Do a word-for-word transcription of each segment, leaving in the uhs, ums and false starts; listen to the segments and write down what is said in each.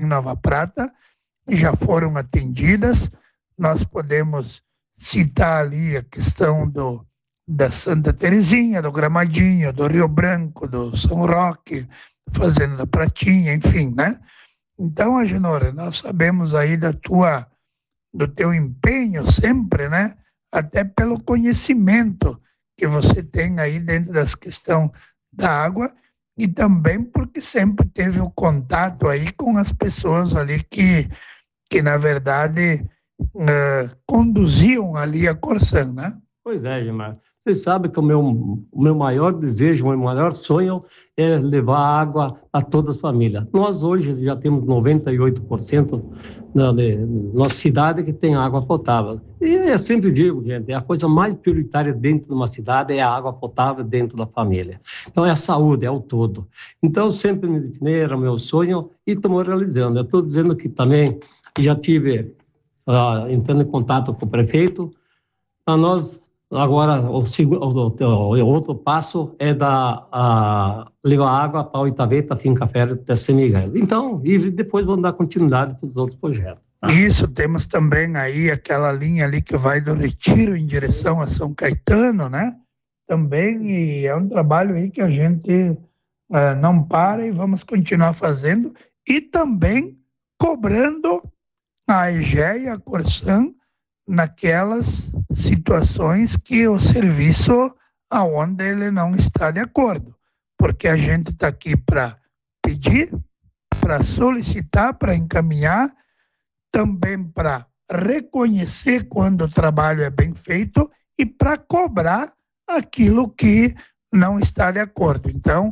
Nova Prata já foram atendidas. Nós podemos citar ali a questão do, da Santa Terezinha, do Gramadinho, do Rio Branco, do São Roque, Fazenda da Pratinha, enfim, né? Então, Agenor, nós sabemos aí da tua, do teu empenho sempre, né? Até pelo conhecimento que você tem aí dentro das questões da água e também porque sempre teve o contato aí com as pessoas ali que, que na verdade, uh, conduziam ali a Corsan, né? Pois é, Gilmar. Você sabe que o meu, o meu maior desejo, o meu maior sonho é levar água a todas as famílias. Nós hoje já temos noventa e oito por cento na nossa cidade que tem água potável. E eu sempre digo, gente, a coisa mais prioritária dentro de uma cidade é a água potável dentro da família. Então é a saúde, é o todo. Então eu sempre me ensinei, era o meu sonho e estamos realizando. Eu estou dizendo que também já tive, uh, entrando em contato com o prefeito, a nós agora o, o, o outro passo é da a, levar água para o Itaveta, Finca Férrea até São Miguel. Então, e depois vamos dar continuidade para os outros projetos. Isso, temos também aí aquela linha ali que vai do Retiro em direção a São Caetano, né? Também, e é um trabalho aí que a gente uh, não para e vamos continuar fazendo e também cobrando a EGEA e a Corsan naquelas situações que o serviço aonde ele não está de acordo, porque a gente está aqui para pedir, para solicitar, para encaminhar, também para reconhecer quando o trabalho é bem feito e para cobrar aquilo que não está de acordo. Então,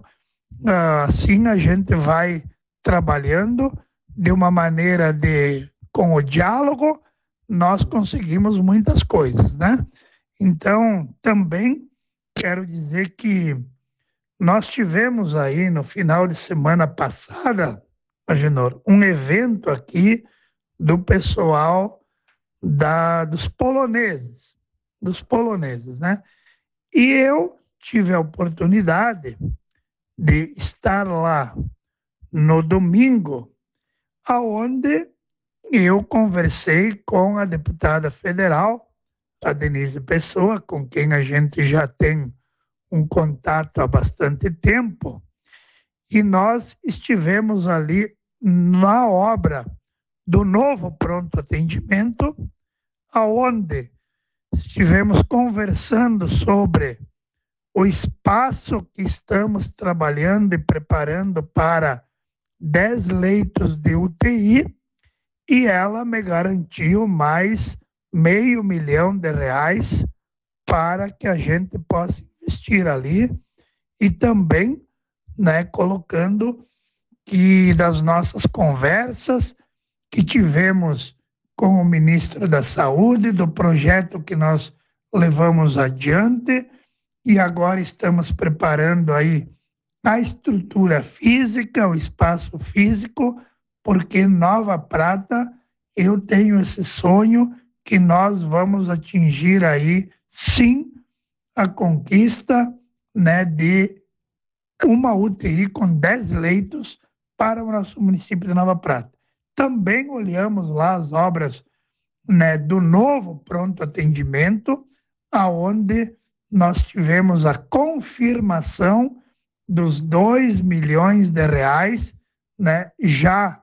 assim a gente vai trabalhando de uma maneira de, com o diálogo, nós conseguimos muitas coisas, né? Então, também quero dizer que nós tivemos aí no final de semana passada, Agenor, um evento aqui do pessoal da, dos poloneses, dos poloneses, né? E eu tive a oportunidade de estar lá no domingo, aonde eu conversei com a deputada federal, a Denise Pessoa, com quem a gente já tem um contato há bastante tempo, e nós estivemos ali na obra do novo pronto atendimento, aonde estivemos conversando sobre o espaço que estamos trabalhando e preparando para dez leitos de U T I, e ela me garantiu mais meio milhão de reais para que a gente possa investir ali e também, né, colocando que das nossas conversas que tivemos com o ministro da Saúde, do projeto que nós levamos adiante e agora estamos preparando aí a estrutura física, o espaço físico, porque Nova Prata, eu tenho esse sonho que nós vamos atingir aí, sim, a conquista, né, de uma U T I com dez leitos para o nosso município de Nova Prata. Também olhamos lá as obras, né, do novo pronto atendimento, aonde nós tivemos a confirmação dos dois milhões de reais, né, já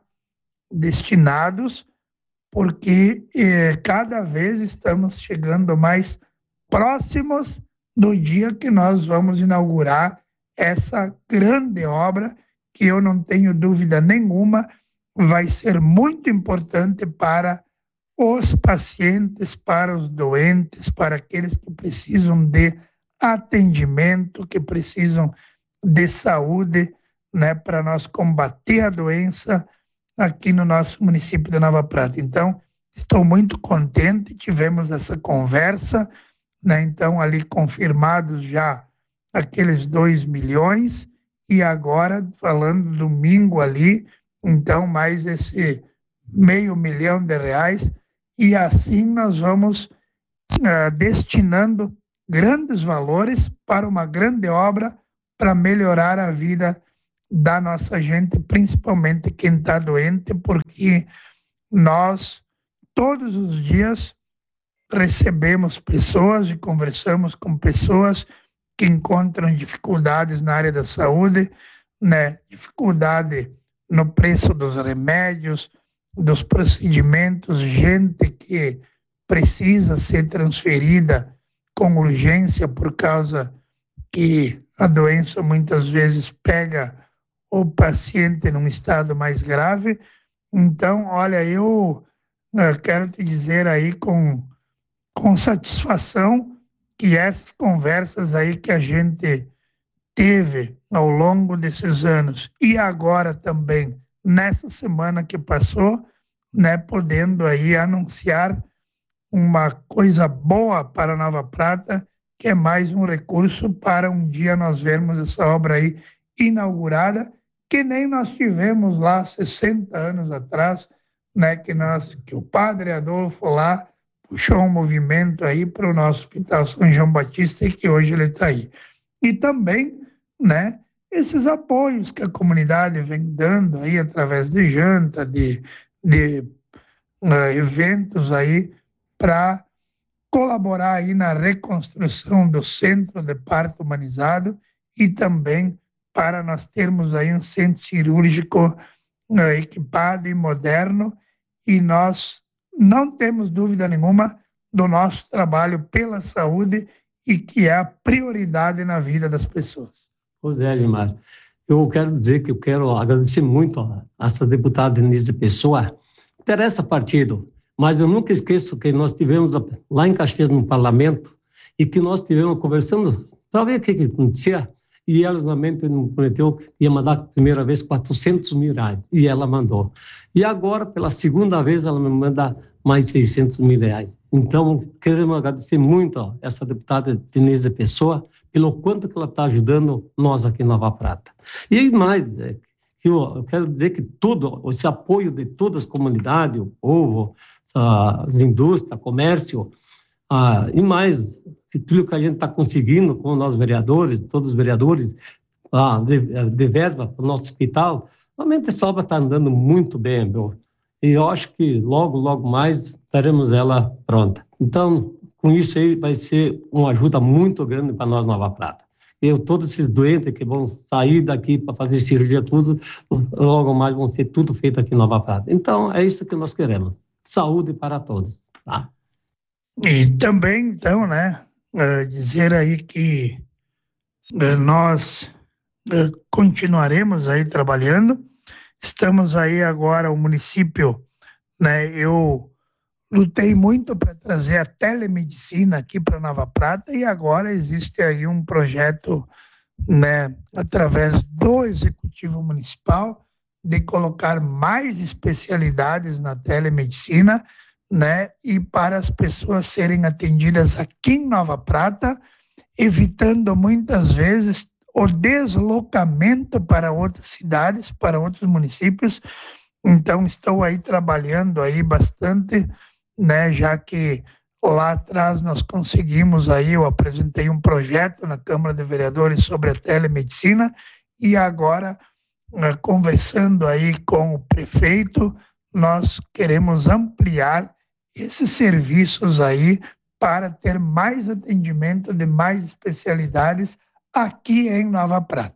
destinados, porque eh, cada vez estamos chegando mais próximos do dia que nós vamos inaugurar essa grande obra, que eu não tenho dúvida nenhuma, vai ser muito importante para os pacientes, para os doentes, para aqueles que precisam de atendimento, que precisam de saúde, né, para nós combater a doença aqui no nosso município de Nova Prata. Então, estou muito contente, tivemos essa conversa, né, então ali confirmados já aqueles dois milhões e agora falando domingo ali, então mais esse meio milhão de reais e assim nós vamos uh, destinando grandes valores para uma grande obra para melhorar a vida da nossa gente, principalmente quem está doente, porque nós, todos os dias, recebemos pessoas e conversamos com pessoas que encontram dificuldades na área da saúde, né? Dificuldade no preço dos remédios, dos procedimentos, gente que precisa ser transferida com urgência por causa que a doença muitas vezes pega o paciente num estado mais grave. Então, olha, eu, eu quero te dizer aí com, com satisfação que essas conversas aí que a gente teve ao longo desses anos e agora também nessa semana que passou, né, podendo aí anunciar uma coisa boa para Nova Prata, que é mais um recurso para um dia nós vermos essa obra aí inaugurada, que nem nós tivemos lá sessenta anos atrás, né, que, nós, que o padre Adolfo lá puxou um movimento aí para o nosso Hospital São João Batista e que hoje ele está aí. E também, né, esses apoios que a comunidade vem dando aí através de janta, de, de uh, eventos aí para colaborar aí na reconstrução do centro de parto humanizado e também para nós termos aí um centro cirúrgico uh, equipado e moderno, e nós não temos dúvida nenhuma do nosso trabalho pela saúde e que é a prioridade na vida das pessoas. Pois é, Gilmar. Eu quero dizer que eu quero agradecer muito a essa deputada Denise Pessoa. Não interessa partido, mas eu nunca esqueço que nós tivemos lá em Caxias, no parlamento, e que nós tivemos conversando para ver o que, que acontecia, e ela realmente prometeu que ia mandar a primeira vez quatrocentos mil reais, e ela mandou. E agora, pela segunda vez, ela me manda mais seiscentos mil reais. Então, queremos agradecer muito ó, essa deputada Denise Pessoa, pelo quanto que ela está ajudando nós aqui em Nova Prata. E mais, é, que eu, eu quero dizer que tudo, esse apoio de todas as comunidades, o povo, as indústrias, comércio, ah, e mais, tudo que a gente está conseguindo com nós vereadores, todos os vereadores, ah, de, de verba para o nosso hospital, realmente essa obra está andando muito bem, meu. E eu acho que logo, logo mais teremos ela pronta. Então, com isso aí vai ser uma ajuda muito grande para nós, Nova Prata. Eu, todos esses doentes que vão sair daqui para fazer cirurgia, tudo, logo mais vão ser tudo feito aqui em Nova Prata. Então, é isso que nós queremos. Saúde para todos, tá? E também, então, né, uh, dizer aí que uh, nós uh, continuaremos aí trabalhando. Estamos aí agora, o município, né, eu lutei muito para trazer a telemedicina aqui para Nova Prata e agora existe aí um projeto, né, através do Executivo Municipal de colocar mais especialidades na telemedicina, né, e para as pessoas serem atendidas aqui em Nova Prata, evitando muitas vezes o deslocamento para outras cidades, para outros municípios. Então, estou aí trabalhando aí bastante, né, já que lá atrás nós conseguimos aí, eu apresentei um projeto na Câmara de Vereadores sobre a telemedicina e agora, né, conversando aí com o prefeito, nós queremos ampliar esses serviços aí para ter mais atendimento de mais especialidades aqui em Nova Prata.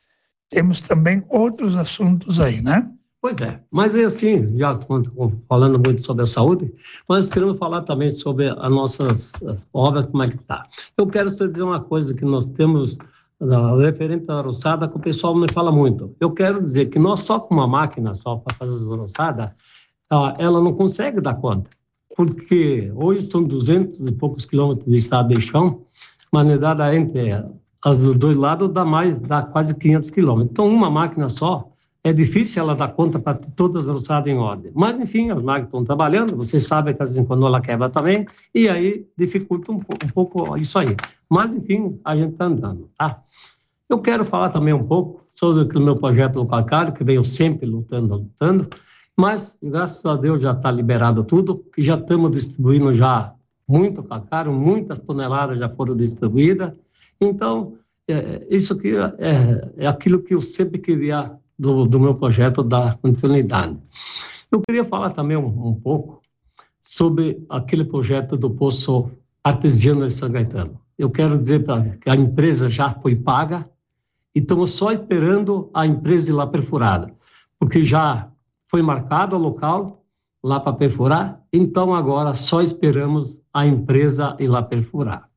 Temos também outros assuntos aí, né? Pois é, mas é assim, já falando muito sobre a saúde, mas queremos falar também sobre as nossas obras, como é que está. Eu quero só dizer uma coisa que nós temos, uh, referente à roçada, que o pessoal me fala muito. Eu quero dizer que nós só com uma máquina só para fazer as roçadas, uh, ela não consegue dar conta, porque hoje são duzentos e poucos quilômetros de estrada de chão, mas na verdade entre os dois lados dá mais, dá quase quinhentos quilômetros. Então uma máquina só, é difícil ela dar conta para todas as roçadas em ordem. Mas, enfim, as máquinas estão trabalhando, você sabe que às vezes quando ela quebra também, e aí dificulta um, um pouco isso aí. Mas, enfim, a gente está andando, tá? Eu quero falar também um pouco sobre o meu projeto do calcário, que veio sempre lutando, lutando, mas, graças a Deus, já está liberado tudo, que já estamos distribuindo já muito calcário, muitas toneladas já foram distribuídas. Então, é, isso aqui é, é aquilo que eu sempre queria do, do meu projeto da continuidade. Eu queria falar também um, um pouco sobre aquele projeto do Poço Artesiano de São Caetano. Eu quero dizer pra, que a empresa já foi paga e estamos só esperando a empresa ir lá perfurada, porque já foi marcado o local lá para perfurar, então agora só esperamos a empresa ir lá perfurar.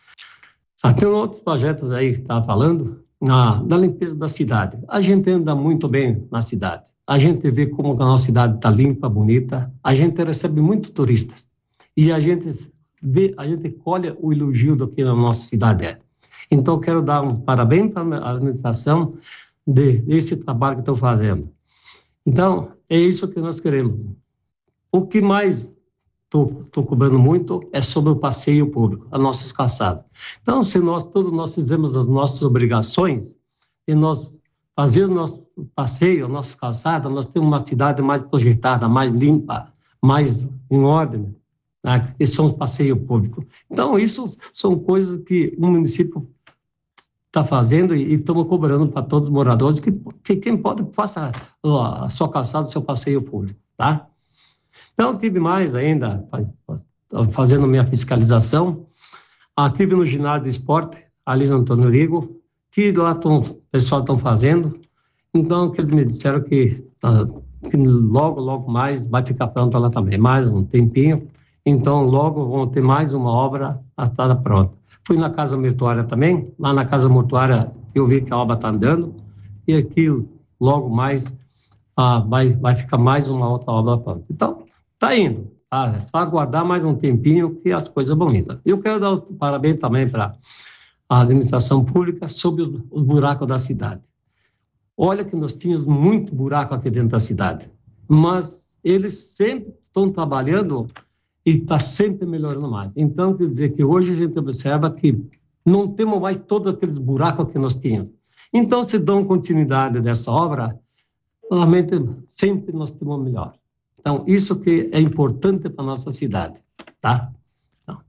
Ah, tem outros projetos aí que estava falando, na, da limpeza da cidade. A gente anda muito bem na cidade. A gente vê como a nossa cidade está limpa, bonita. A gente recebe muitos turistas. E a gente vê, a gente colhe o elogio do que a nossa cidade é. Então, eu quero dar um parabéns para a administração de, desse trabalho que estão fazendo. Então, é isso que nós queremos. O que mais estou cobrando muito é sobre o passeio público, as nossas calçadas. Então, se nós todos nós fizermos as nossas obrigações e nós fazermos nosso passeio, as nossas calçadas, nós temos uma cidade mais projetada, mais limpa, mais em ordem, né? E são os passeios públicos. Então, isso são coisas que o município está fazendo e estamos cobrando para todos os moradores que, que quem pode faça a sua calçada, o seu passeio público, tá? Então, tive mais ainda, fazendo minha fiscalização, estive no ginásio de esporte, ali no Antônio Rigo, que lá tão, o pessoal estão fazendo, então, que eles me disseram que, que logo, logo mais vai ficar pronto lá também, mais um tempinho, então logo vão ter mais uma obra a estar pronta. Fui na Casa Mortuária também, lá na Casa Mortuária eu vi que a obra está andando, e aqui logo mais ah, vai, vai ficar mais uma outra obra pronta. Então, está indo, tá? É só aguardar mais um tempinho que as coisas vão indo. Eu quero dar os parabéns também para a administração pública sobre os, os buracos da cidade. Olha que nós tínhamos muito buraco aqui dentro da cidade, mas eles sempre estão trabalhando e está sempre melhorando mais. Então, quer dizer que hoje a gente observa que não temos mais todos aqueles buracos que nós tínhamos. Então, se dão continuidade dessa obra, realmente sempre nós temos melhor. Então, isso que é importante para a nossa cidade, tá? Então.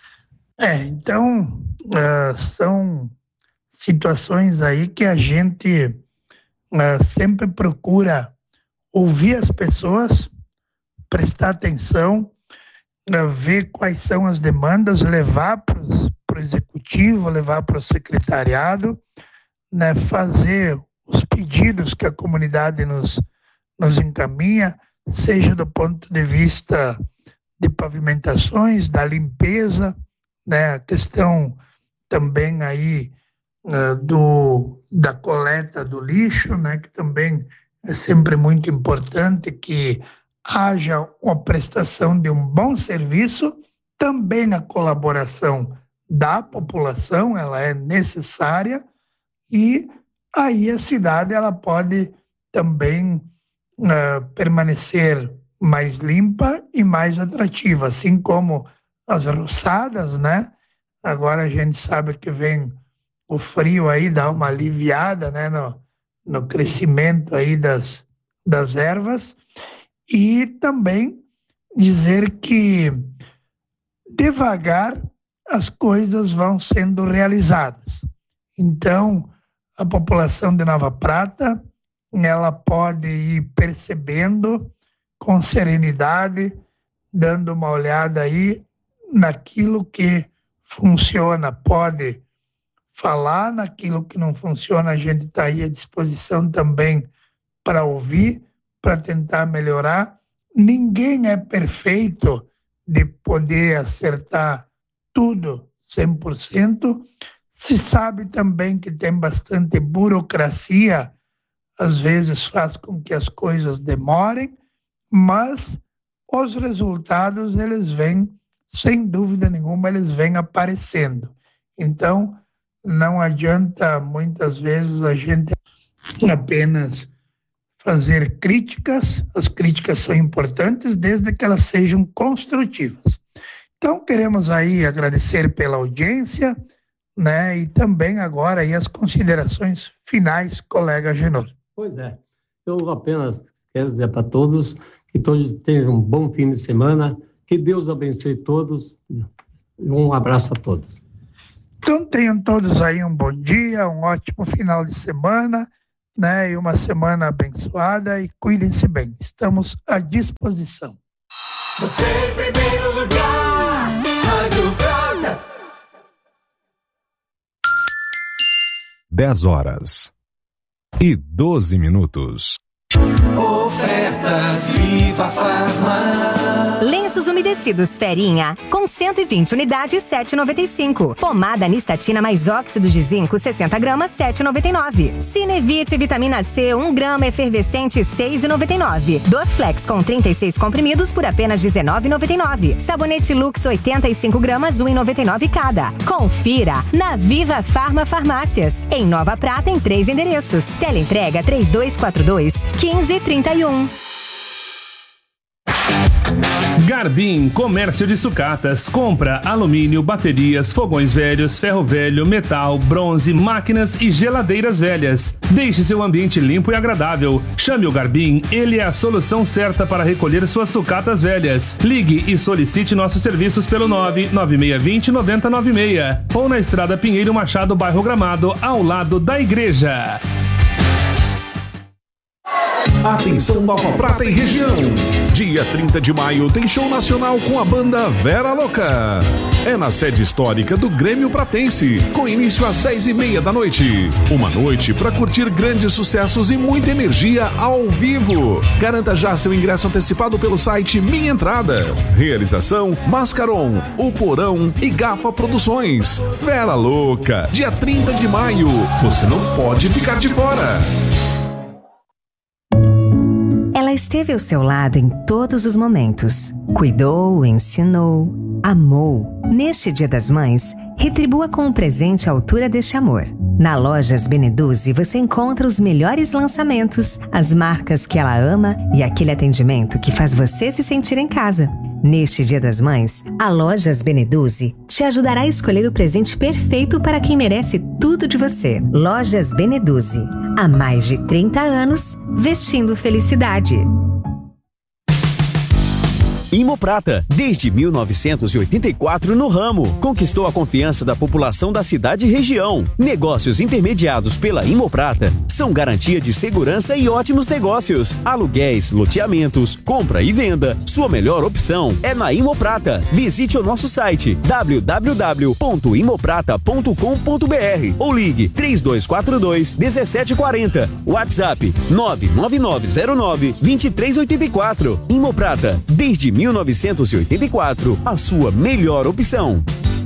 É, então, uh, são situações aí que a gente uh, sempre procura ouvir as pessoas, prestar atenção, uh, ver quais são as demandas, levar para o executivo, levar para o secretariado, né, fazer os pedidos que a comunidade nos, nos encaminha, seja do ponto de vista de pavimentações, da limpeza, né, a questão também aí uh, do, da coleta do lixo, né, que também é sempre muito importante que haja uma prestação de um bom serviço, também a colaboração da população, ela é necessária, e aí a cidade ela pode também Uh, permanecer mais limpa e mais atrativa, assim como as roçadas, né? Agora a gente sabe que vem o frio aí, dá uma aliviada, né, no, no crescimento aí das, das ervas, e também dizer que devagar as coisas vão sendo realizadas. Então, a população de Nova Prata ela pode ir percebendo com serenidade, dando uma olhada aí naquilo que funciona, pode falar naquilo que não funciona, a gente está aí à disposição também para ouvir, para tentar melhorar. Ninguém é perfeito de poder acertar tudo cem por cento, se sabe também que tem bastante burocracia, às vezes faz com que as coisas demorem, mas os resultados, eles vêm, sem dúvida nenhuma, eles vêm aparecendo. Então, não adianta, muitas vezes, a gente apenas fazer críticas, as críticas são importantes, desde que elas sejam construtivas. Então, queremos aí agradecer pela audiência, né, e também agora aí as considerações finais, colega Genor. Pois é, eu apenas quero dizer para todos que todos tenham um bom fim de semana, que Deus abençoe todos, e um abraço a todos. Então tenham todos aí um bom dia, um ótimo final de semana, né? E uma semana abençoada, e cuidem-se bem. Estamos à disposição. Você em primeiro lugar, Rádio Prata. dez horas e doze minutos. Ofertas Viva Farma. Lenços umedecidos Ferinha, com cento e vinte unidades, sete reais e noventa e cinco centavos. Pomada Nistatina mais óxido de zinco, sessenta gramas, sete reais e noventa e nove centavos. Cinevite Vitamina C, um grama efervescente, seis reais e noventa e nove centavos. Dorflex com trinta e seis comprimidos por apenas dezenove reais e noventa e nove centavos. Sabonete Lux, oitenta e cinco gramas, um real e noventa e nove centavos cada. Confira na Viva Farma Farmácias. Em Nova Prata, em três endereços. Teleentrega três dois quatro dois, quinze trinta e um. Garbim Comércio de Sucatas. Compra alumínio, baterias, fogões velhos, ferro velho, metal, bronze, máquinas e geladeiras velhas. Deixe seu ambiente limpo e agradável. Chame o Garbim, ele é a solução certa para recolher suas sucatas velhas. Ligue e solicite nossos serviços pelo nove nove seis dois zero, nove zero nove seis ou na Estrada Pinheiro Machado, bairro Gramado, ao lado da igreja. Atenção Nova Prata e região. Dia trinta de maio tem show nacional com a banda Vera Louca. É na sede histórica do Grêmio Pratense, com início às dez e meia da noite. Uma noite para curtir grandes sucessos e muita energia ao vivo. Garanta já seu ingresso antecipado pelo site Minha Entrada. Realização Mascaron, O Porão e Gafa Produções. Vera Louca, dia trinta de maio. Você não pode ficar de fora. Ela esteve ao seu lado em todos os momentos. Cuidou, ensinou, amou. Neste Dia das Mães, retribua com um presente à altura deste amor. Na Lojas Beneduzzi você encontra os melhores lançamentos, as marcas que ela ama e aquele atendimento que faz você se sentir em casa. Neste Dia das Mães, a Lojas Beneduzzi te ajudará a escolher o presente perfeito para quem merece tudo de você. Lojas Beneduzzi, há mais de trinta anos, vestindo felicidade. Imoprata, desde mil novecentos e oitenta e quatro no ramo, conquistou a confiança da população da cidade e região. Negócios intermediados pela Imoprata são garantia de segurança e ótimos negócios. Aluguéis, loteamentos, compra e venda. Sua melhor opção é na Imoprata. Visite o nosso site w w w ponto imoprata ponto com ponto b r ou ligue três dois quatro dois, um sete quatro zero. WhatsApp nove nove nove zero nove, dois três oito quatro. Imoprata, desde mil novecentos e oitenta e quatro, a sua melhor opção.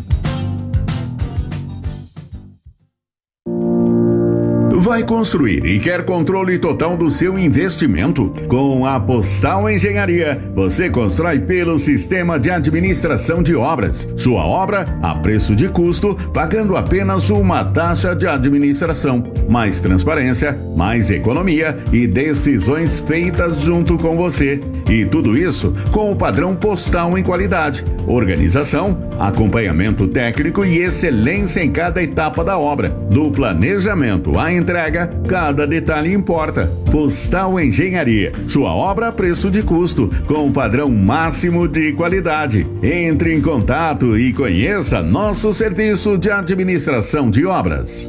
Vai construir e quer controle total do seu investimento? Com a Postal Engenharia, você constrói pelo sistema de administração de obras. Sua obra a preço de custo, pagando apenas uma taxa de administração. Mais transparência, mais economia e decisões feitas junto com você. E tudo isso com o padrão postal em qualidade, organização, acompanhamento técnico e excelência em cada etapa da obra. Do planejamento à entrega, cada detalhe importa. Postal Engenharia, sua obra a preço de custo, com o padrão máximo de qualidade. Entre em contato e conheça nosso serviço de administração de obras.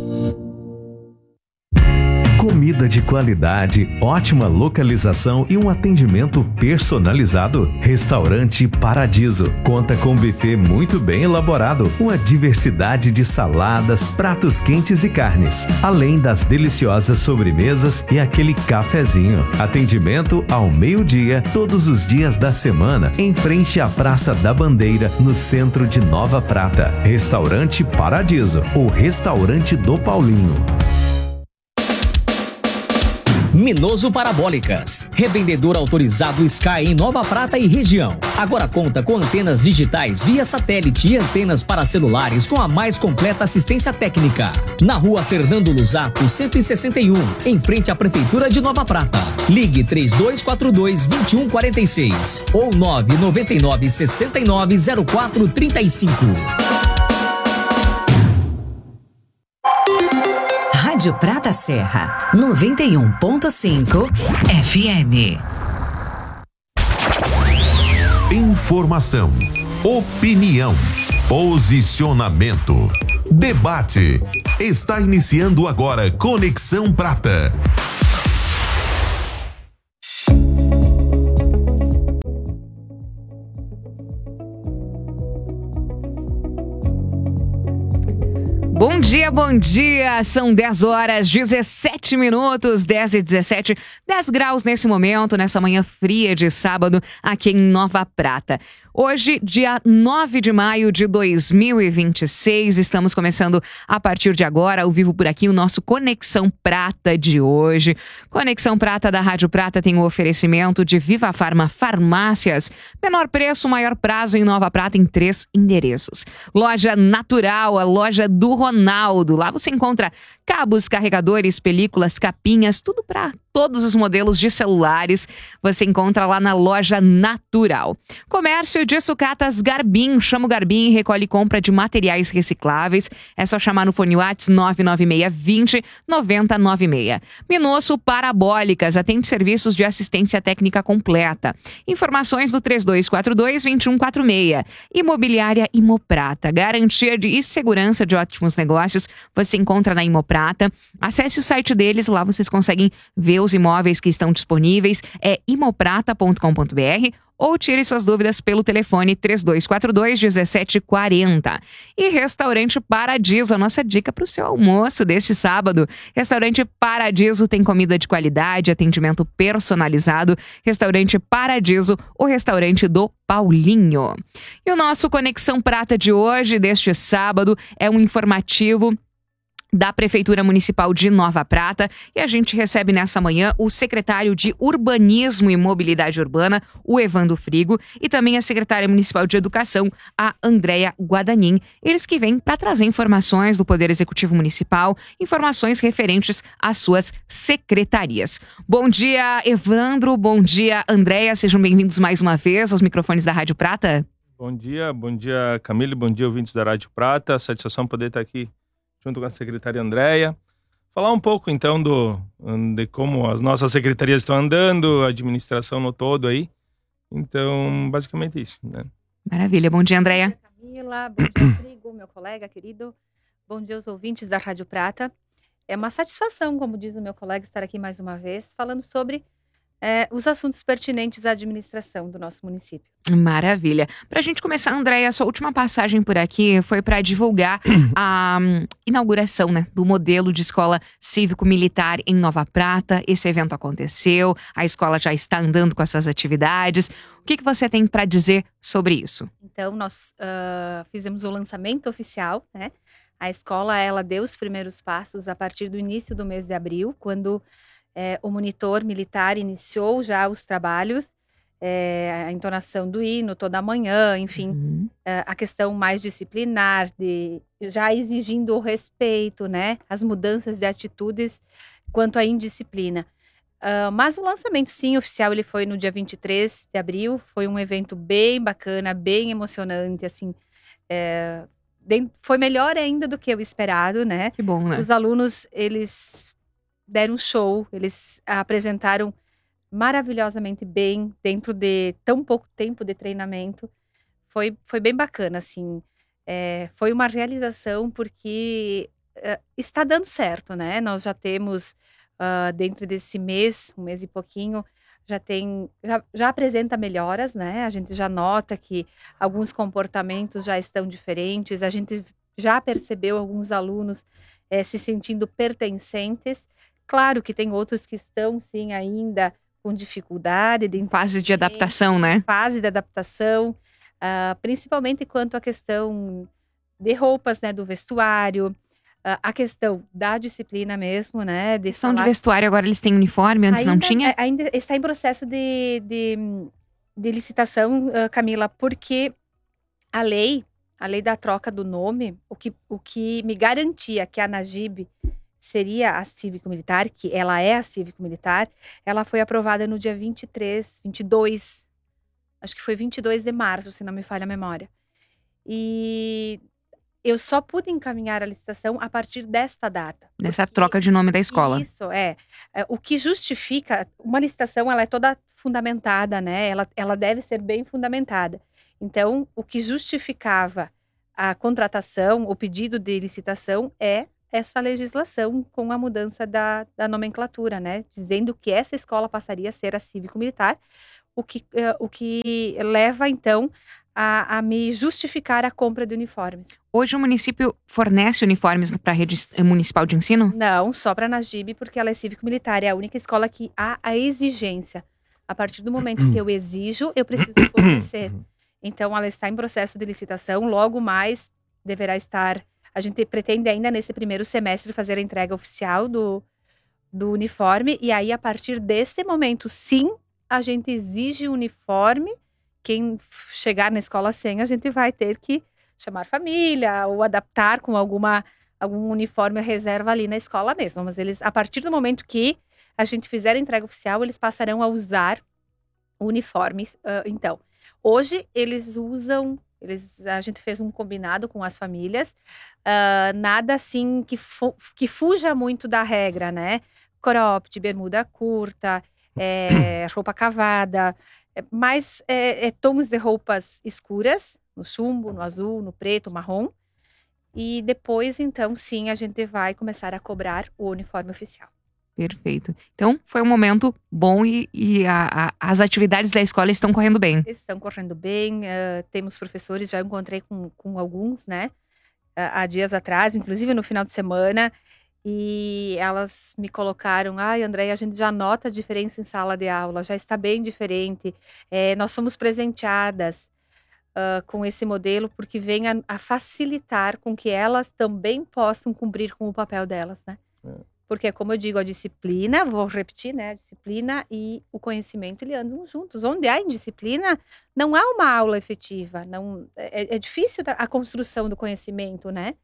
Comida de qualidade, ótima localização e um atendimento personalizado. Restaurante Paradiso conta com um buffet muito bem elaborado, uma diversidade de saladas, pratos quentes e carnes, além das deliciosas sobremesas e aquele cafezinho. Atendimento ao meio-dia, todos os dias da semana, em frente à Praça da Bandeira, no centro de Nova Prata. Restaurante Paradiso, o restaurante do Paulinho. Minoso Parabólicas, revendedor autorizado Sky em Nova Prata e região. Agora conta com antenas digitais via satélite e antenas para celulares com a mais completa assistência técnica. Na rua Fernando Luzato, cento e sessenta e um, em frente à Prefeitura de Nova Prata. Ligue três dois quatro dois, dois um quatro seis ou nove nove nove, seis nove, zero quatro três cinco. Rádio Prata Serra, noventa e um ponto cinco F M. Informação, opinião, Posicionamento. Debate. Está iniciando agora Conexão Prata. Bom dia, bom dia! São dez horas, dezessete minutos, dez e dezessete, dez graus nesse momento, nessa manhã fria de sábado, aqui em Nova Prata. Hoje, dia nove de maio de dois mil e vinte e seis, estamos começando a partir de agora, ao vivo por aqui, o nosso Conexão Prata de hoje. Conexão Prata da Rádio Prata tem o oferecimento de Viva Farma Farmácias. Menor preço, maior prazo em Nova Prata em três endereços. Loja Natural, a loja do Ronaldo. Lá você encontra cabos, carregadores, películas, capinhas, tudo para todos os modelos de celulares. Você encontra lá na Loja Natural. Comércio de sucatas Garbim. Chama o Garbim e recolhe compra de materiais recicláveis. É só chamar no fone WhatsApp nove nove seis dois zero nove zero nove seis. Minosso Parabólicas. Atende serviços de assistência técnica completa. Informações do três dois quatro dois, dois um quatro seis. Imobiliária Imoprata. Garantia de e segurança de ótimos negócios. Você encontra na Imoprata. Acesse o site deles. Lá vocês conseguem ver os imóveis que estão disponíveis. É imoprata ponto com ponto b r ou tire suas dúvidas pelo telefone três dois quatro dois, um sete quatro zero. E Restaurante Paradiso, a nossa dica para o seu almoço deste sábado. Restaurante Paradiso tem comida de qualidade, atendimento personalizado. Restaurante Paradiso, o restaurante do Paulinho. E o nosso Conexão Prata de hoje, deste sábado, é um informativo da Prefeitura Municipal de Nova Prata, e a gente recebe nessa manhã o secretário de Urbanismo e Mobilidade Urbana, o Evandro Frigo, e também a secretária municipal de Educação, a Andréia Guadanin. Eles que vêm para trazer informações do Poder Executivo Municipal, informações referentes às suas secretarias. Bom dia, Evandro, bom dia, Andréia, sejam bem-vindos mais uma vez aos microfones da Rádio Prata. Bom dia, bom dia, Camille, bom dia, ouvintes da Rádio Prata, satisfação poder estar aqui junto com a secretária Andréia. Falar um pouco, então, do, de como as nossas secretarias estão andando, a administração no todo aí. Então, basicamente isso, né? Maravilha. Bom dia, Andréia. Bom dia, Camila. Bom dia, Rodrigo, meu colega querido. Bom dia aos ouvintes da Rádio Prata. É uma satisfação, como diz o meu colega, estar aqui mais uma vez, falando sobre É, os assuntos pertinentes à administração do nosso município. Maravilha. Para a gente começar, Andréia, a sua última passagem por aqui foi para divulgar a um, inauguração, né, do modelo de escola cívico-militar em Nova Prata. Esse evento aconteceu, a escola já está andando com essas atividades. O que, que você tem para dizer sobre isso? Então, nós uh, fizemos o lançamento oficial, né? A escola, ela deu os primeiros passos a partir do início do mês de abril, quando É, o monitor militar iniciou já os trabalhos, é, a entonação do hino toda manhã, enfim, uhum. é, a questão mais disciplinar, de, já exigindo o respeito, né, as mudanças de atitudes quanto à indisciplina. Uh, mas o lançamento, sim, oficial, ele foi no dia vinte e três de abril, foi um evento bem bacana, bem emocionante, assim, é, bem, foi melhor ainda do que o esperado, né? Que bom, né? Os alunos, eles deram um show, eles apresentaram maravilhosamente bem dentro de tão pouco tempo de treinamento. Foi, foi bem bacana, assim. É, foi uma realização porque é, está dando certo, né? Nós já temos, uh, dentro desse mês, um mês e pouquinho, já tem, já, já apresenta melhoras, né? A gente já nota que alguns comportamentos já estão diferentes, a gente já percebeu alguns alunos é, se sentindo pertencentes. Claro que tem outros que estão, sim, ainda com dificuldade. De fase de adaptação, né? Fase de adaptação, uh, principalmente quanto à questão de roupas, né, do vestuário, uh, a questão da disciplina mesmo, né? De questão falar... de vestuário, agora eles têm uniforme, antes ainda, não tinha? Ainda está em processo de, de, de licitação, uh, Camila, porque a lei, a lei da troca do nome, o que, o que me garantia que a Anagib seria a cívico-militar, que ela é a cívico-militar, ela foi aprovada no dia vinte e três, vinte e dois, acho que foi vinte e dois de março, se não me falha a memória. E eu só pude encaminhar a licitação a partir desta data. Dessa troca de nome da escola. Isso, é. é. O que justifica, uma licitação, ela é toda fundamentada, né? Ela, ela deve ser bem fundamentada. Então, o que justificava a contratação, o pedido de licitação é essa legislação com a mudança da, da nomenclatura, né? Dizendo que essa escola passaria a ser a cívico-militar, o que, uh, o que leva, então, a, a me justificar a compra de uniformes. Hoje o município fornece uniformes para a rede municipal de ensino? Não, só para a Najib, porque ela é cívico-militar, é a única escola que há a exigência. A partir do momento que eu exijo, eu preciso fornecer. Então, ela está em processo de licitação, logo mais deverá estar... A gente pretende ainda nesse primeiro semestre fazer a entrega oficial do, do uniforme, e aí a partir desse momento, sim, a gente exige o uniforme. Quem chegar na escola sem, a gente vai ter que chamar família ou adaptar com alguma, algum uniforme reserva ali na escola mesmo. Mas eles, a partir do momento que a gente fizer a entrega oficial, eles passarão a usar o uniforme. Uh, então, hoje eles usam... Eles, a gente fez um combinado com as famílias, uh, nada assim que, fu que fuja muito da regra, né? Cropped, bermuda curta, é, roupa cavada, é, mas é, é tons de roupas escuras, no chumbo, no azul, no preto, marrom. E depois, então, sim, a gente vai começar a cobrar o uniforme oficial. Perfeito. Então, foi um momento bom e, e a, a, as atividades da escola estão correndo bem. Estão correndo bem. Uh, temos professores, já encontrei com, com alguns, né? Uh, há dias atrás, inclusive no final de semana. E elas me colocaram, ai, Andréia, a gente já nota a diferença em sala de aula, já está bem diferente. É, nós somos presenteadas uh, com esse modelo porque vem a, a facilitar com que elas também possam cumprir com o papel delas, né? É. Porque, como eu digo, a disciplina, vou repetir, né? A disciplina e o conhecimento, eles andam juntos. Onde há indisciplina, não há uma aula efetiva. Não, é, é difícil a construção do conhecimento, né?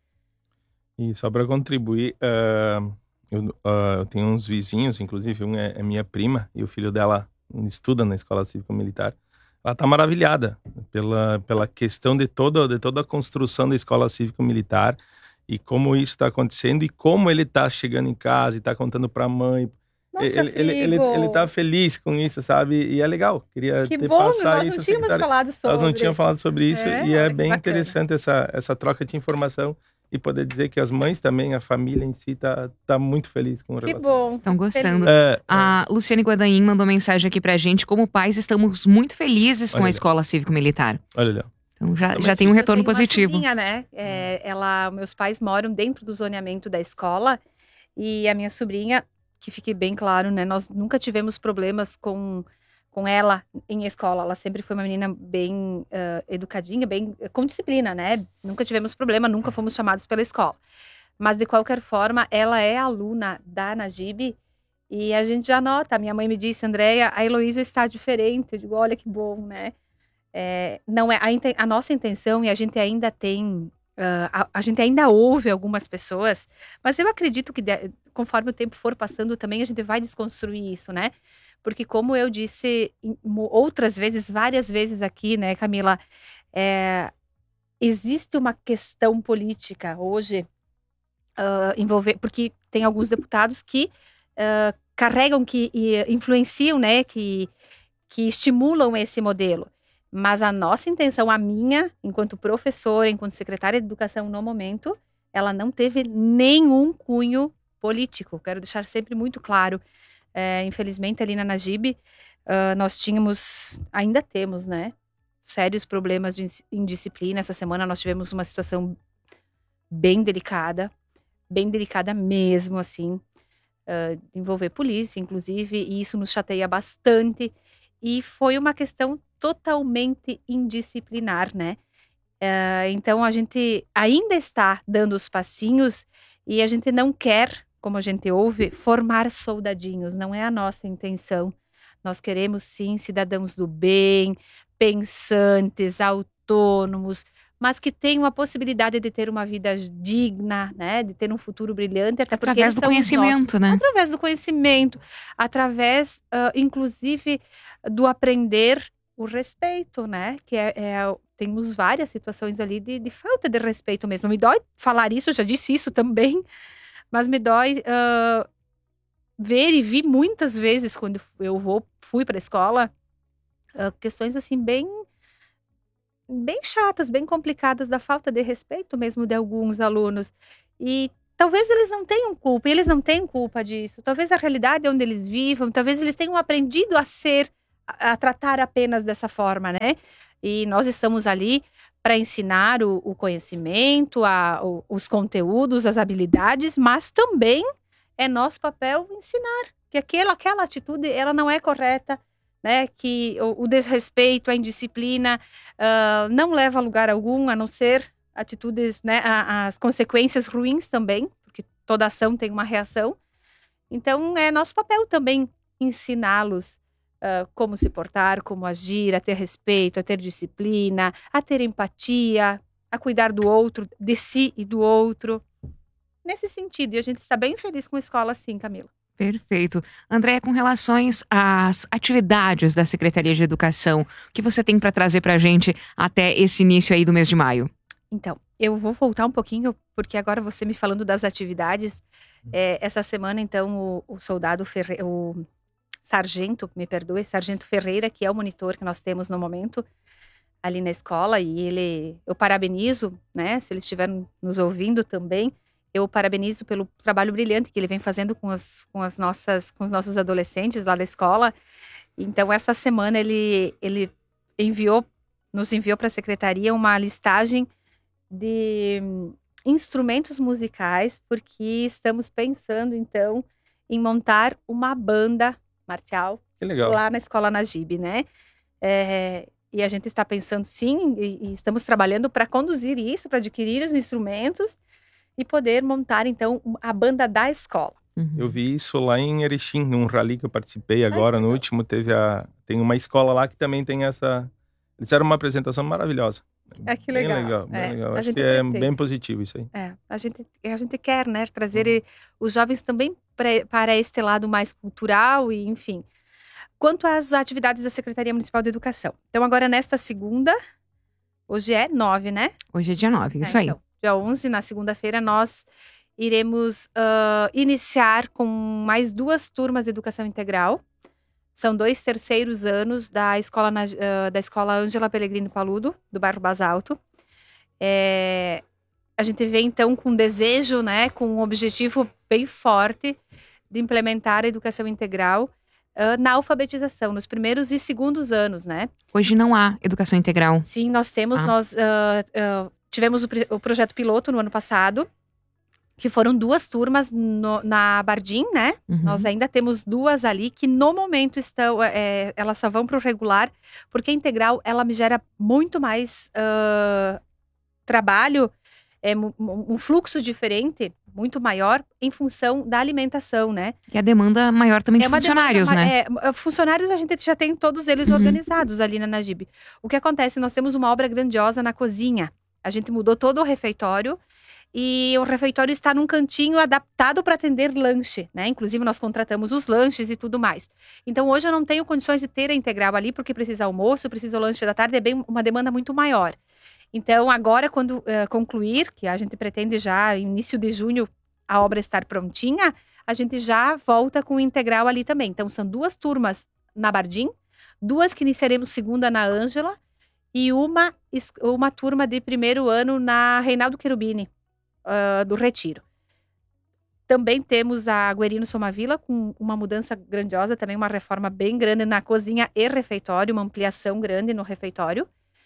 E só para contribuir, uh, eu, uh, eu tenho uns vizinhos, inclusive um é, é minha prima, e o filho dela estuda na Escola Cívico-Militar. Ela está maravilhada pela, pela questão de toda, de toda a construção da Escola Cívico-Militar, e como isso está acontecendo e como ele está chegando em casa e está contando para a mãe. Nossa, ele, ele, ele, ele tá feliz com isso, sabe? E é legal. Queria que ter bom, passar nós isso. não tínhamos falado sobre. Nós não tínhamos falado sobre isso é, e é bem bacana. interessante essa, essa troca de informação e poder dizer que as mães também, a família em si tá, tá muito feliz com o relação. Que bom. Estão gostando. É, a é. Luciane Guadagnino mandou mensagem aqui pra gente. Como pais, estamos muito felizes com Olha a Escola Cívico-Militar. Olha, Léo. Então já, já tem um retorno tenho positivo. Uma sobrinha, né? É, ela, meus pais moram dentro do zoneamento da escola e a minha sobrinha, que fique bem claro, né? Nós nunca tivemos problemas com, com ela em escola. Ela sempre foi uma menina bem uh, educadinha, bem com disciplina, né? Nunca tivemos problema, nunca fomos chamados pela escola. Mas de qualquer forma, ela é aluna da Najib e a gente já nota. A minha mãe me disse, Andréia, a Heloísa está diferente. Eu digo, olha que bom, né? É, não é a, a nossa intenção, e a gente ainda tem, uh, a, a gente ainda ouve algumas pessoas, mas eu acredito que de, conforme o tempo for passando também a gente vai desconstruir isso, né? Porque como eu disse em, outras vezes, várias vezes aqui, né, Camila, é, existe uma questão política hoje uh, envolver, porque tem alguns deputados que uh, carregam, que e, influenciam, né, que, que estimulam esse modelo. Mas a nossa intenção, a minha, enquanto professora, enquanto secretária de educação no momento, ela não teve nenhum cunho político. Quero deixar sempre muito claro. É, infelizmente, ali na Najib, uh, nós tínhamos, ainda temos, né, sérios problemas de indisciplina. Essa semana nós tivemos uma situação bem delicada, bem delicada mesmo, assim, uh, envolver polícia, inclusive, e isso nos chateia bastante. E foi uma questão totalmente indisciplinar, né? Uh, então, a gente ainda está dando os passinhos e a gente não quer, como a gente ouve, formar soldadinhos. Não é a nossa intenção. Nós queremos, sim, cidadãos do bem, pensantes, autônomos, mas que tenham a possibilidade de ter uma vida digna, né? De ter um futuro brilhante. Até porque através do conhecimento, nossos, né? Através do conhecimento, através, uh, inclusive, do aprender o respeito, né? Que é, é, temos várias situações ali de, de falta de respeito mesmo. Me dói falar isso, eu já disse isso também, mas me dói uh, ver e vi muitas vezes quando eu vou, fui para a escola, uh, questões assim bem bem chatas, bem complicadas, da falta de respeito mesmo de alguns alunos. E talvez eles não tenham culpa, e eles não têm culpa disso. Talvez a realidade é onde eles vivam, talvez eles tenham aprendido a ser, a, a tratar apenas dessa forma, né? E nós estamos ali para ensinar o, o conhecimento, a, o, os conteúdos, as habilidades, mas também é nosso papel ensinar que aquela, aquela atitude ela não é correta, né? Que o, o desrespeito, a indisciplina uh, não leva a lugar algum, a não ser atitudes, né? A, as consequências ruins também, porque toda ação tem uma reação. Então é nosso papel também ensiná-los Uh, como se portar, como agir, a ter respeito, a ter disciplina, a ter empatia, a cuidar do outro, de si e do outro. Nesse sentido, e a gente está bem feliz com a escola assim, Camila. Perfeito. Andréia, com relações às atividades da Secretaria de Educação, o que você tem para trazer para a gente até esse início aí do mês de maio? Então, eu vou voltar um pouquinho, porque agora você me falando das atividades, é, essa semana, então, o, o soldado Ferreira, o Sargento, me perdoe, Sargento Ferreira, que é o monitor que nós temos no momento ali na escola, e ele, eu parabenizo, né, se ele estiver nos ouvindo também, eu parabenizo pelo trabalho brilhante que ele vem fazendo com as, com as nossas, com os nossos adolescentes lá da escola. Então, essa semana ele, ele enviou, nos enviou para a secretaria uma listagem de instrumentos musicais, porque estamos pensando, então, em montar uma banda marcial Que legal. lá na Escola Najib, né? É, e a gente está pensando, sim, e, e estamos trabalhando para conduzir isso, para adquirir os instrumentos e poder montar, então, a banda da escola. Eu vi isso lá em Erechim, num rally que eu participei agora, no último, teve a... Tem uma escola lá que também tem essa... Eles fizeram uma apresentação maravilhosa. É que Bem legal. legal, bem É, legal. a Acho gente que é pretende. bem positivo isso aí. É, a gente, a gente quer, né, trazer os jovens também pra, para este lado mais cultural e, enfim. Quanto às atividades da Secretaria Municipal de Educação. Então, agora nesta segunda, hoje é nove, né? Hoje é dia nove, isso É, aí. então, dia onze, na segunda-feira, nós iremos uh, iniciar com mais duas turmas de Educação Integral. São dois terceiros anos da escola, uh, da escola Ângela Pellegrini Paludo, do bairro Basalto. É, a gente vem, então, com um desejo, né, com um objetivo bem forte de implementar a educação integral uh, na alfabetização, nos primeiros e segundos anos, né? Hoje não há educação integral. Sim, nós temos, Ah. nós uh, uh, tivemos o, o projeto piloto no ano passado, que foram duas turmas no, na Bardim, né? Uhum. Nós ainda temos duas ali que no momento estão, é, elas só vão para o regular, porque a integral, ela me gera muito mais uh, trabalho, é, um fluxo diferente, muito maior, em função da alimentação, né? E a demanda maior também de É uma funcionários, demanda, né? É, funcionários a gente já tem todos eles Uhum. organizados ali na Najib. O que acontece? Nós temos uma obra grandiosa na cozinha. A gente mudou todo o refeitório, e o refeitório está num cantinho adaptado para atender lanche, né? Inclusive, nós contratamos os lanches e tudo mais. Então, hoje eu não tenho condições de ter a integral ali, porque precisa almoço, precisa o lanche da tarde, é bem uma demanda muito maior. Então, agora, quando uh, concluir, que a gente pretende já, início de junho, a obra estar prontinha, a gente já volta com o integral ali também. Então, são duas turmas na Bardim, duas que iniciaremos segunda na Ângela, e uma, uma turma de primeiro ano na Reinaldo Cherubini, Uh, do Retiro. Também temos a Guerino Somavila com uma mudança grandiosa, também uma reforma bem grande na cozinha e refeitório, uma ampliação grande no refeitório.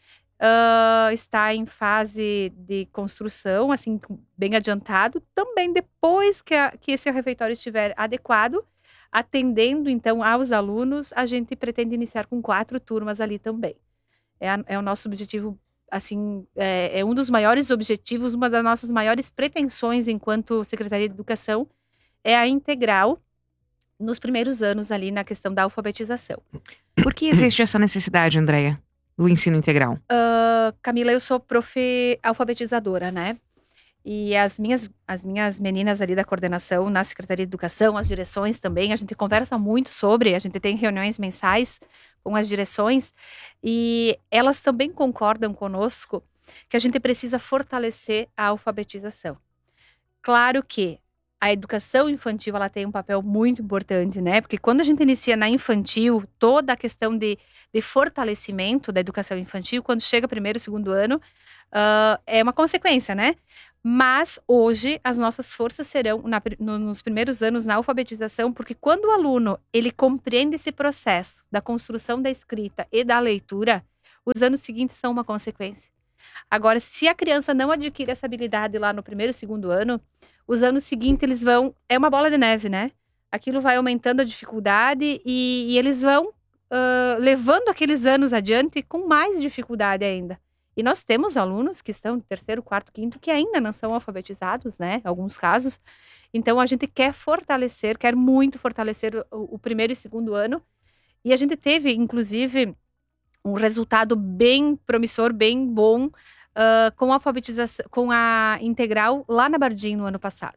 Uh, está em fase de construção, assim, bem adiantado. Também depois que, a, que esse refeitório estiver adequado, atendendo então aos alunos, a gente pretende iniciar com quatro turmas ali também. É, a, é o nosso objetivo. Assim, é, é um dos maiores objetivos, uma das nossas maiores pretensões enquanto Secretaria de Educação é a integral nos primeiros anos ali na questão da alfabetização. Por que existe essa necessidade, Andréia, do ensino integral? Uh, Camila, eu sou prof alfabetizadora, né? E as minhas, as minhas meninas ali da coordenação na Secretaria de Educação, as direções também, a gente conversa muito sobre, a gente tem reuniões mensais com as direções, e elas também concordam conosco que a gente precisa fortalecer a alfabetização. Claro que a educação infantil ela tem um papel muito importante, né? Porque quando a gente inicia na infantil, toda a questão de, de fortalecimento da educação infantil, quando chega primeiro, segundo ano, uh, é uma consequência, né? Mas hoje as nossas forças serão na, no, nos primeiros anos na alfabetização, porque quando o aluno ele compreende esse processo da construção da escrita e da leitura, os anos seguintes são uma consequência. Agora, se a criança não adquire essa habilidade lá no primeiro, segundo ano, os anos seguintes eles vão... É uma bola de neve, né? Aquilo vai aumentando a dificuldade e, e eles vão uh, levando aqueles anos adiante com mais dificuldade ainda. E nós temos alunos que estão no terceiro, quarto, quinto, que ainda não são alfabetizados, né? Em alguns casos. Então, a gente quer fortalecer, quer muito fortalecer o, o primeiro e segundo ano. E a gente teve, inclusive, um resultado bem promissor, bem bom, Uh, com a alfabetização, com a integral lá na Bardim no ano passado.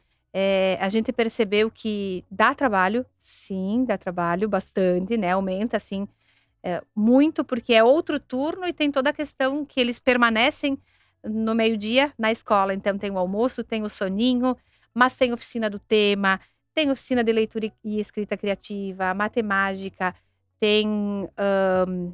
É, a gente percebeu que dá trabalho, sim, dá trabalho bastante, né? Aumenta, assim, é, muito, porque é outro turno e tem toda a questão que eles permanecem no meio-dia na escola. Então, tem o almoço, tem o soninho, mas tem oficina do tema, tem oficina de leitura e escrita criativa, matemática, tem... Um,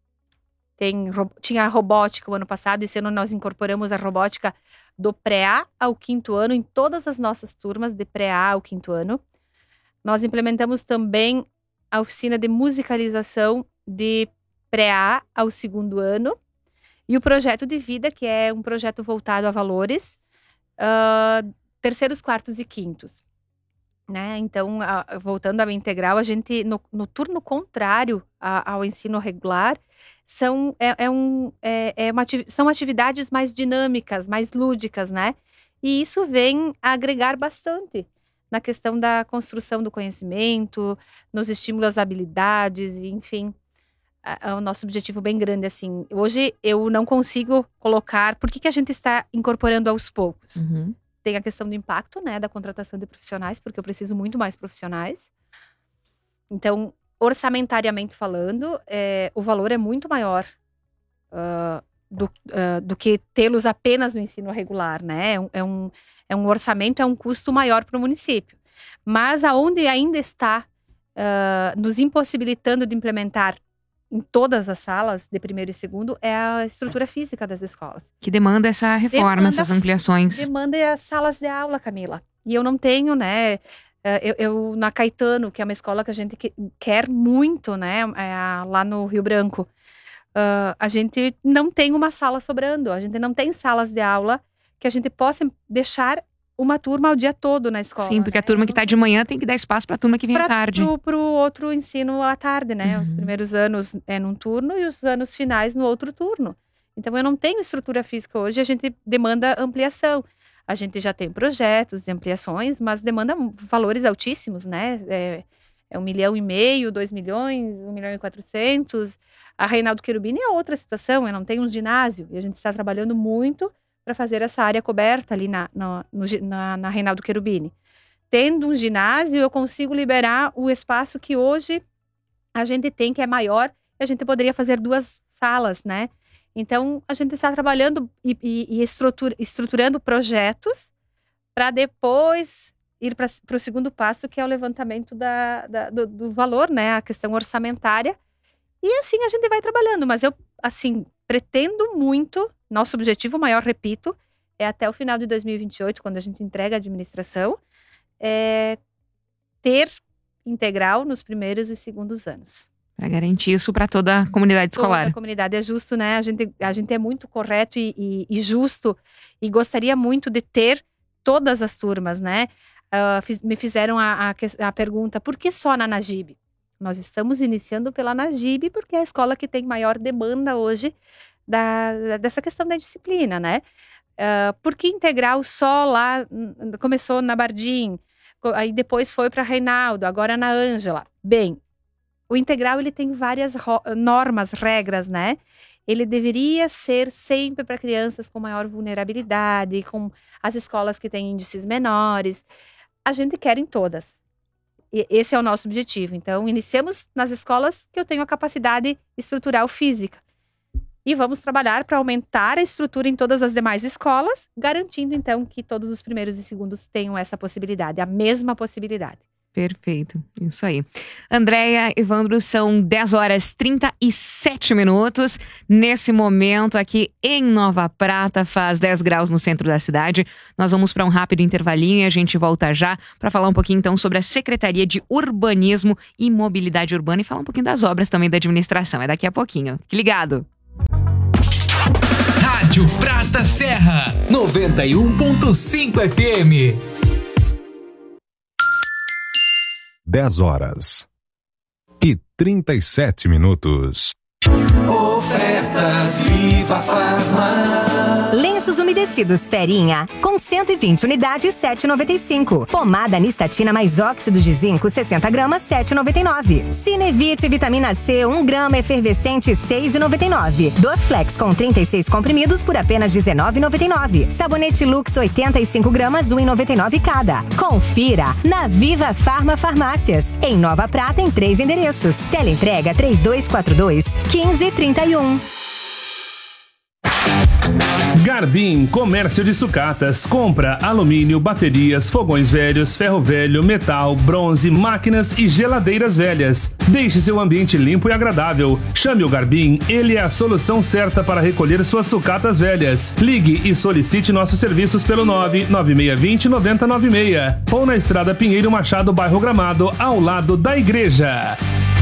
Tem, tinha a robótica o ano passado, esse ano nós incorporamos a robótica do pré-A ao quinto ano, em todas as nossas turmas, de pré-A ao quinto ano. Nós implementamos também a oficina de musicalização de pré-A ao segundo ano, e o projeto de vida, que é um projeto voltado a valores, uh, terceiros, quartos e quintos. Né? Então, a, voltando à integral, a gente, no, no turno contrário a, ao ensino regular, São, é, é um, é, é uma, são atividades mais dinâmicas, mais lúdicas, né? E isso vem a agregar bastante na questão da construção do conhecimento, nos estímulos às habilidades, enfim. É o nosso objetivo bem grande, assim. Hoje eu não consigo colocar... Por que, que a gente está incorporando aos poucos? Uhum. Tem a questão do impacto, né? Da contratação de profissionais, porque eu preciso muito mais profissionais. Então... orçamentariamente falando, é, o valor é muito maior uh, do, uh, do que tê-los apenas no ensino regular, né? É um, é um, é um orçamento, é um custo maior para o município. Mas aonde ainda está uh, nos impossibilitando de implementar em todas as salas de primeiro e segundo é a estrutura física das escolas. Que demanda essa reforma, demanda, essas ampliações. Demanda as salas de aula, Camila. E eu não tenho, né... Eu, eu, na Caetano, que é uma escola que a gente que, quer muito, né, é, lá no Rio Branco, uh, a gente não tem uma sala sobrando, a gente não tem salas de aula que a gente possa deixar uma turma o dia todo na escola. Sim, porque né? a turma que está de manhã tem que dar espaço para a turma que vem pra, à tarde. Para o outro ensino à tarde, né? Uhum. Os primeiros anos é num turno e os anos finais no outro turno. Então, eu não tenho estrutura física hoje, a gente demanda ampliação. A gente já tem projetos de ampliações, mas demanda valores altíssimos, né? É, é um milhão e meio, dois milhões, um milhão e quatrocentos. A Reinaldo Cherubini é outra situação, eu não tenho um ginásio. E a gente está trabalhando muito para fazer essa área coberta ali na, na, no, na, na Reinaldo Cherubini. Tendo um ginásio, eu consigo liberar o espaço que hoje a gente tem, que é maior, e a gente poderia fazer duas salas, né? Então, a gente está trabalhando e, e, e estrutura, estruturando projetos para depois ir para o segundo passo, que é o levantamento da, da, do, do valor, né? A questão orçamentária. E assim a gente vai trabalhando. Mas eu, assim, pretendo muito, nosso objetivo maior, repito, é até o final de dois mil e vinte e oito, quando a gente entrega a administração, é ter integral nos primeiros e segundos anos. Para garantir isso para toda a comunidade escolar. Toda a comunidade, é justo, né? A gente, a gente é muito correto e, e, e justo, e gostaria muito de ter todas as turmas, né? Uh, fiz, me fizeram a, a, a pergunta, por que só na Najib? Nós estamos iniciando pela Najib, porque é a escola que tem maior demanda hoje da, dessa questão da disciplina, né? Uh, por que integral só lá, começou na Bardim, aí depois foi para Reinaldo, agora na Ângela? Bem, o integral ele tem várias normas, regras, né? Ele deveria ser sempre para crianças com maior vulnerabilidade, com as escolas que têm índices menores. A gente quer em todas. E esse é o nosso objetivo. Então, iniciamos nas escolas que eu tenho a capacidade estrutural física. E vamos trabalhar para aumentar a estrutura em todas as demais escolas, garantindo então que todos os primeiros e segundos tenham essa possibilidade, a mesma possibilidade. Perfeito, isso aí. Andréia, Evandro, são dez horas e trinta e sete minutos. Nesse momento aqui em Nova Prata, faz dez graus no centro da cidade. Nós vamos para um rápido intervalinho e a gente volta já para falar um pouquinho então sobre a Secretaria de Urbanismo e Mobilidade Urbana e falar um pouquinho das obras também da administração. É daqui a pouquinho. Fique ligado. Rádio Prata Serra, noventa e um ponto cinco F M. dez horas e trinta e sete minutos. Ofertas Viva Farma. Lenços umedecidos Ferinha, com cento e vinte unidades, sete reais e noventa e cinco centavos. Pomada Nistatina mais óxido de zinco, sessenta gramas, sete reais e noventa e nove centavos. Cinevite Vitamina C, um grama efervescente, seis reais e noventa e nove centavos. Dorflex com trinta e seis comprimidos por apenas dezenove reais e noventa e nove centavos. Sabonete Lux, oitenta e cinco gramas, um real e noventa e nove centavos cada. Confira na Viva Farma Farmácias, em Nova Prata, em três endereços. Teleentrega três dois quatro dois, um cinco três um. Garbim Comércio de Sucatas. Compra alumínio, baterias, fogões velhos, ferro velho, metal, bronze, máquinas e geladeiras velhas. Deixe seu ambiente limpo e agradável. Chame o Garbim, ele é a solução certa para recolher suas sucatas velhas. Ligue e solicite nossos serviços pelo nove nove seis dois zero, nove zero nove seis ou na Estrada Pinheiro Machado, bairro Gramado, ao lado da igreja.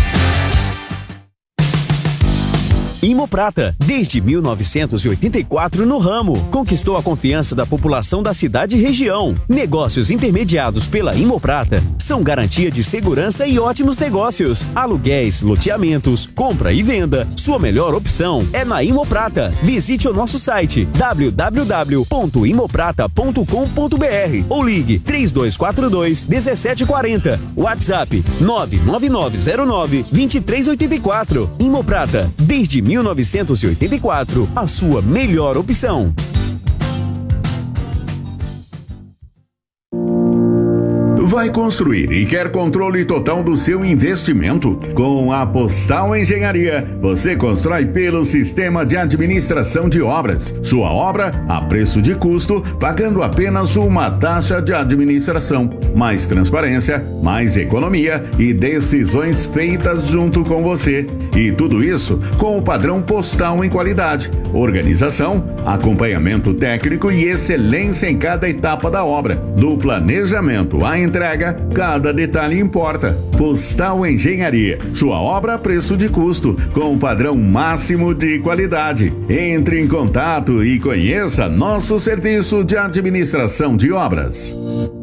Imoprata, desde mil novecentos e oitenta e quatro no ramo, conquistou a confiança da população da cidade e região. Negócios intermediados pela Imoprata são garantia de segurança e ótimos negócios. Aluguéis, loteamentos, compra e venda. Sua melhor opção é na Imoprata. Visite o nosso site w w w ponto imoprata ponto com ponto b r ou ligue três dois quatro dois, um sete quatro zero. WhatsApp nove nove nove zero nove, dois três oito quatro. Imoprata, desde mil novecentos e oitenta e quatro, a sua melhor opção. Vai construir e quer controle total do seu investimento? Com a Postal Engenharia, você constrói pelo Sistema de Administração de Obras. Sua obra a preço de custo, pagando apenas uma taxa de administração. Mais transparência, mais economia e decisões feitas junto com você. E tudo isso com o padrão postal em qualidade, organização, acompanhamento técnico e excelência em cada etapa da obra. Do planejamento à entrega, cada detalhe importa. Postal Engenharia, sua obra a preço de custo, com o padrão máximo de qualidade. Entre em contato e conheça nosso serviço de administração de obras.